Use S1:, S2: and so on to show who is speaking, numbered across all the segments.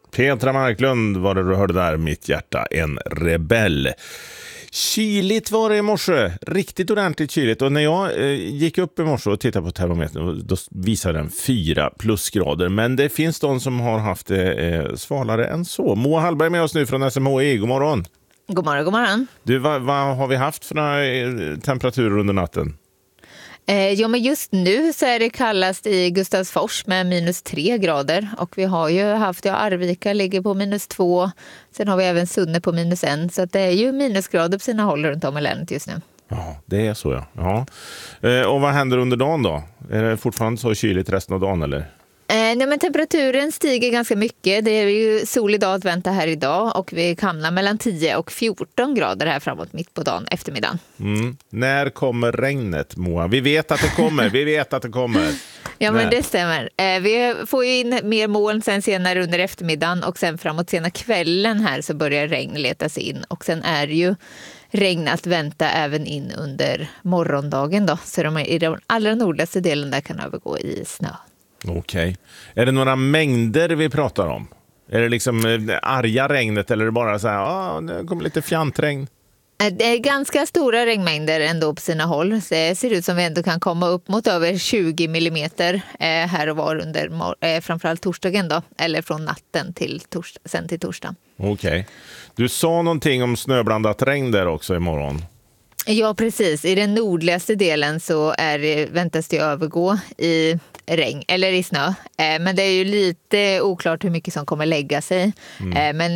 S1: Petra Marklund var det du hörde där, Mitt hjärta, en rebell. Kyligt var det i morse, riktigt ordentligt kyligt. Och när jag gick upp i morse och tittade på termometern, då visade den 4 plusgrader. Men det finns de som har haft det svalare än så. Moa Hallberg med oss nu från SMHI, god morgon.
S2: God morgon, god morgon.
S1: Du, vad har vi haft för några temperaturer under natten?
S2: Ja, men just nu så är det kallast i Gustavsfors med -3 grader. Och vi har ju haft, Arvika ligger på -2. Sen har vi även Sunne på -1. Så att det är ju minusgrader på sina håll runt om i länet just nu.
S1: Ja, det är så ja. Och vad händer under dagen då? Är det fortfarande så kyligt resten av dagen eller?
S2: Nej, men temperaturen stiger ganska mycket. Det är ju solig dag att vänta här idag och vi hamnar mellan 10 och 14 grader här framåt mitt på dagen, eftermiddagen.
S1: När kommer regnet, Moa? Vi vet att det kommer.
S2: Ja, men det stämmer. Vi får ju in mer moln sen senare under eftermiddagen och sen framåt sena kvällen här så börjar regn leta sig in. Och sen är det ju regn att vänta även in under morgondagen då. Så i den allra nordligaste delen där kan övergå i snö.
S1: Okej. Är det några mängder vi pratar om? Är det liksom arga regnet eller är det bara så här, det kommer lite fjantregn?
S2: Det är ganska stora regnmängder ändå på sina håll. Det ser ut som vi ändå kan komma upp mot över 20 millimeter här och var under framförallt torsdagen då. Eller från natten till torsdag.
S1: Okej. Du sa någonting om snöblandat regn där också imorgon.
S2: Ja, precis. I den nordligaste delen så väntas det övergå i regn eller i snö. Men det är ju lite oklart hur mycket som kommer lägga sig. Men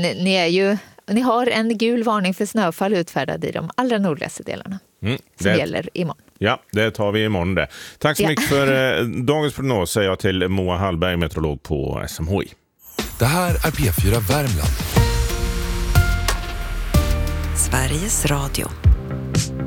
S2: ni har en gul varning för snöfall utfärdad i de allra nordligaste delarna. Som gäller imorgon. Ja,
S1: det tar vi imorgon det. Tack så mycket för dagens prognos, säger jag till Moa Hallberg, meteorolog på SMHI.
S3: Det här är P4 Värmland.
S4: Sveriges Radio.